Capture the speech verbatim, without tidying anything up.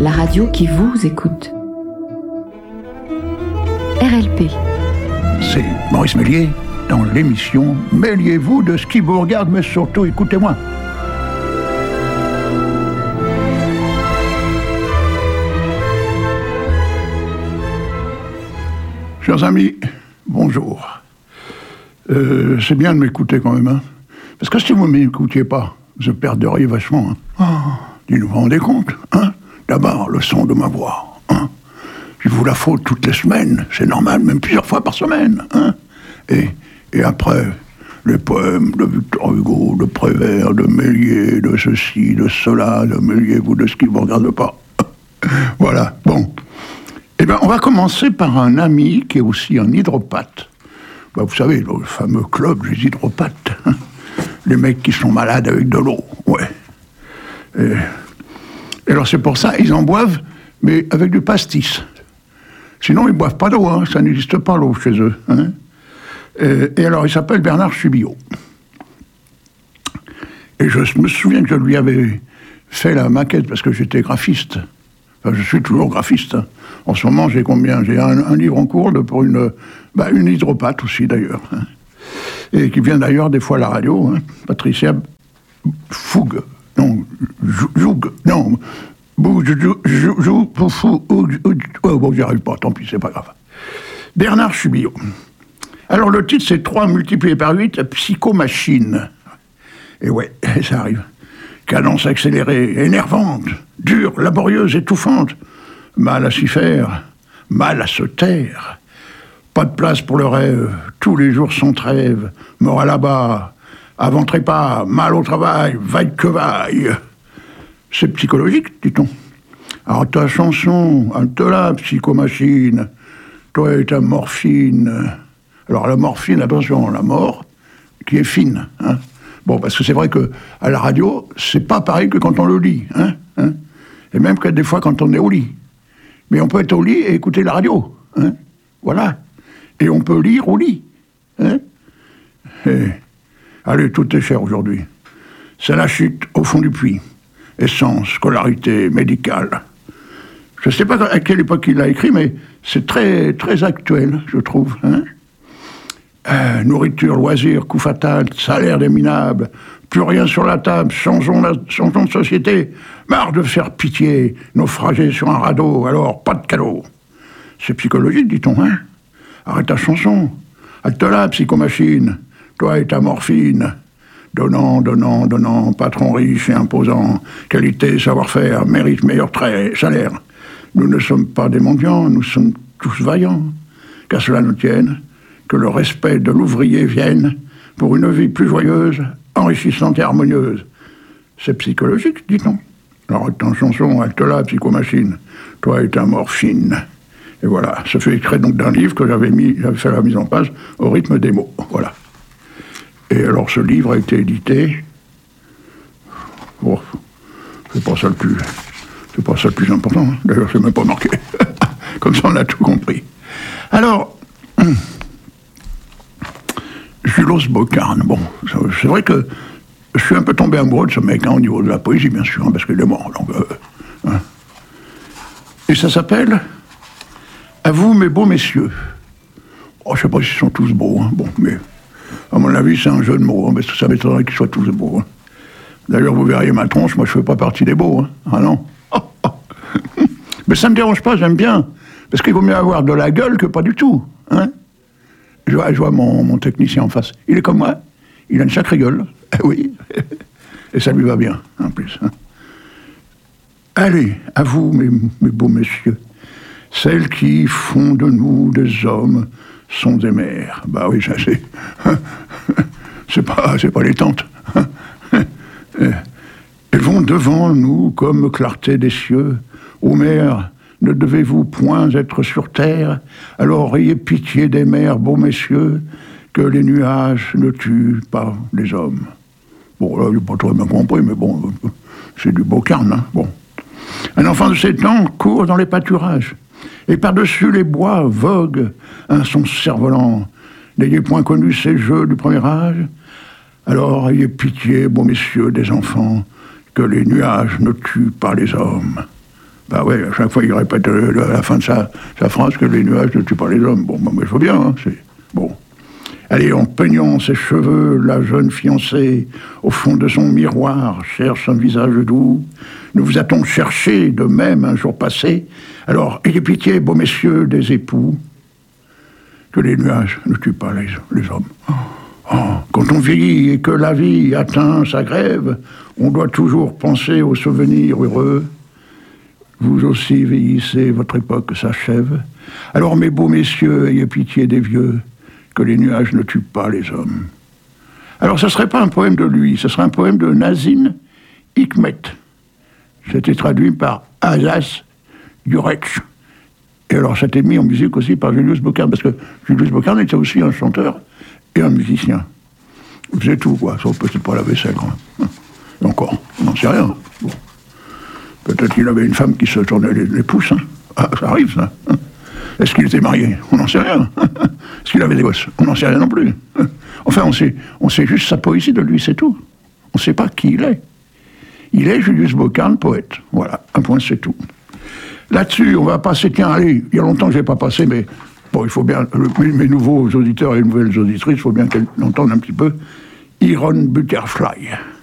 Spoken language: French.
la radio qui vous écoute. R L P. C'est Maurice Méliès dans l'émission « Mêliez-vous de ce qui vous regarde, mais surtout écoutez-moi ». Chers amis, bonjour. Euh, c'est bien de m'écouter quand même, hein, parce que si vous ne m'écoutiez pas, vous perdriez vachement. Hein. Oh, vous vous rendez compte, hein? D'abord, le son de ma voix. Hein. Je vous la faut toutes les semaines, c'est normal, même plusieurs fois par semaine. Hein. Et, et après, les poèmes de Victor Hugo, de Prévert, de Méliès, de ceci, de cela, de Mêliez-vous de ce qui ne vous regarde pas. Voilà, bon. Eh bien, on va commencer par un ami qui est aussi un hydropathe. Ben, vous savez, le fameux club des hydropathes. Hein. Les mecs qui sont malades avec de l'eau, ouais. Et, et alors c'est pour ça, ils en boivent, mais avec du pastis. Sinon, ils ne boivent pas d'eau, hein. Ça n'existe pas l'eau chez eux. Hein. Et, et alors, il s'appelle Bernard Subiot. Et je me souviens que je lui avais fait la maquette, parce que j'étais graphiste. Enfin, je suis toujours graphiste. Hein. En ce moment, j'ai combien? J'ai un, un livre en cours de, pour une, bah, une hydropathe aussi, d'ailleurs. Hein. Et qui vient d'ailleurs des fois à la radio, hein. Patricia Fougue, non, Joug, non, Joug, oh bon, j'y arrive pas, tant pis, c'est pas grave. Bernard Subiot. Alors le titre, c'est trois multiplié par huit, Psychomachine. Et ouais, ça arrive. Cadence accélérée, énervante, dure, laborieuse, étouffante. Mal à s'y faire, mal à se taire. Pas de place pour le rêve, tous les jours sans trêve, mort à la bas, avant trépas, mal au travail, vaille que vaille. C'est psychologique, dit-on. Alors ta chanson, halte là, psychomachine, toi et ta morphine. Alors la morphine, attention, la mort qui est fine. Hein. Bon, parce que c'est vrai que à la radio, c'est pas pareil que quand on le lit. Hein, hein. Et même que des fois quand on est au lit. Mais on peut être au lit et écouter la radio. Hein. Voilà. Et on peut lire au lit. Hein. Et, allez, tout est cher aujourd'hui. C'est la chute au fond du puits. Essence, scolarité, médicale. Je ne sais pas à quelle époque il l'a écrit, mais c'est très, très actuel, je trouve. Hein. Euh, nourriture, loisirs, coup fatal, salaire des minables, plus rien sur la table, changeons, la, changeons de société, marre de faire pitié, naufragés sur un radeau, alors pas de cadeau. C'est psychologique, dit-on, hein. Arrête ta chanson, halte là, psychomachine, toi et ta morphine, donnant, donnant, donnant, patron riche et imposant, qualité, savoir-faire, mérite, meilleur trait, salaire. Nous ne sommes pas des mendiants, nous sommes tous vaillants, qu'à cela nous tienne, que le respect de l'ouvrier vienne pour une vie plus joyeuse, enrichissante et harmonieuse. C'est psychologique, dit-on. Alors, ta chanson, halte là, psychomachine, toi et ta morphine. Et voilà, ça fait extrait donc d'un livre que j'avais mis, j'avais fait la mise en page au rythme des mots. Voilà. Et alors, ce livre a été édité. Bon, c'est pas ça le plus, c'est pas ça le plus important. Hein. D'ailleurs, c'est même pas marqué. Comme ça, on a tout compris. Alors. Julos Bocarn, bon, c'est vrai que je suis un peu tombé amoureux de ce mec, hein, au niveau de la poésie, bien sûr, hein, parce qu'il est mort, donc... Euh, hein. Et ça s'appelle « À vous, mes beaux messieurs ». Oh, je sais pas s'ils sont tous beaux, hein, bon, mais à mon avis, c'est un jeu de mots, hein, mais ça m'étonnerait qu'ils soient tous beaux. Hein. D'ailleurs, vous verriez ma tronche, moi, je fais pas partie des beaux, hein. Ah non. Oh, oh. Mais ça me dérange pas, j'aime bien, parce qu'il vaut mieux avoir de la gueule que pas du tout, hein. Je vois, je vois mon, mon technicien en face. Il est comme moi. Il a une sacrée gueule. Eh oui. Et ça lui va bien, en plus. Hein. Allez, à vous, mes, mes beaux messieurs. Celles qui font de nous des hommes sont des mères. Bah oui, ça c'est... c'est pas, c'est pas les tantes. Elles vont devant nous comme clarté des cieux. Ô mères, ne devez-vous point être sur terre? Alors ayez pitié des mers, beaux messieurs, que les nuages ne tuent pas les hommes. Bon, là, je n'ai pas trop bien compris, mais bon, c'est du Bocarn, hein, bon. Un enfant de sept ans court dans les pâturages, et par-dessus les bois vogue un son cerf-volant. N'ayez point connu ces jeux du premier âge? Alors ayez pitié, beaux messieurs des enfants, que les nuages ne tuent pas les hommes. Bah ouais, à chaque fois, il répète euh, à la fin de sa, sa phrase que les nuages ne tuent pas les hommes. Bon, bah, mais il faut bien, hein, c'est... Bon. Allez, en peignant ses cheveux, la jeune fiancée, au fond de son miroir, cherche un visage doux. Nous vous a-t-on cherché de même un jour passé? Alors, ayez pitié, beaux messieurs des époux, que les nuages ne tuent pas les, les hommes. Oh, quand on vieillit et que la vie atteint sa grève, on doit toujours penser aux souvenirs heureux. Vous aussi vieillissez, votre époque s'achève. Alors, mes beaux messieurs, ayez pitié des vieux, que les nuages ne tuent pas les hommes. Alors, ce ne serait pas un poème de lui, ce serait un poème de Nazim Hikmet. C'était traduit par Asas Yurech. Et alors, ça a été mis en musique aussi par Julius Bocarn, parce que Julius Bocarn était aussi un chanteur et un musicien. Il faisait tout, quoi, sauf peut-être pas la vaisselle. Hein. Et encore, on n'en sait rien. Bon. Peut-être qu'il avait une femme qui se tournait les, les pouces. Hein. Ah, ça arrive, ça. Hein. Est-ce qu'il était marié? On n'en sait rien. Est-ce qu'il avait des gosses? On n'en sait rien non plus. Enfin, on sait, on sait juste sa poésie de lui, c'est tout. On ne sait pas qui il est. Il est Julius Bocarn, poète. Voilà, un point, c'est tout. Là-dessus, on va passer, tiens, allez, il y a longtemps que je n'ai pas passé, mais bon, il faut bien, le, mes nouveaux auditeurs et les nouvelles auditrices, il faut bien qu'elles l'entendent un petit peu. Iron Butterfly.